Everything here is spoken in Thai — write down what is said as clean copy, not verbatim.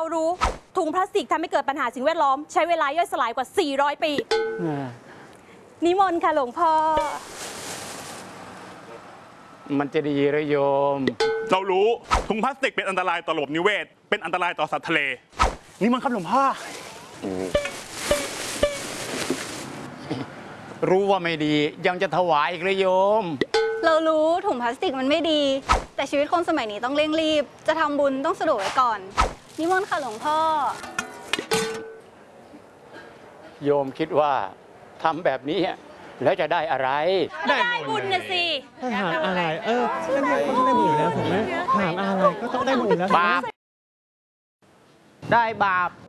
รู้ถุงพลาสติกทำให้เกิดปัญหาสิ่งแวดล้อมใช้เวลาย่อยสลายกว่า 400 ปีนิมนต์ค่ะหลวงพ่อมันจะดีหรือโยมเรารู้ถุงพลาสติกเป็นอันตรายต่อระบบนิเวศเป็นอันตรายต่อสัตว์ทะเลนี่มันครับหลวงพ่อรู้ว่าไม่ดียังจะถวายอีกเลยโยมเรารู้ถุงพลาสติกมันไม่ดีแต่ชีวิตคนสมัยนี้ต้องเร่งรีบจะทำบุญต้องสะดวกไว้ก่อนนิมนต์ค่ะหลวงพ่อโยมคิดว่าทำแบบนี้แล้วจะได้อะไรได้บุญนะสิถามอะไรก็ได้บุญแล้วถูกไหมถามอะไรก็ต้องได้บุญแล้วบาปได้บาป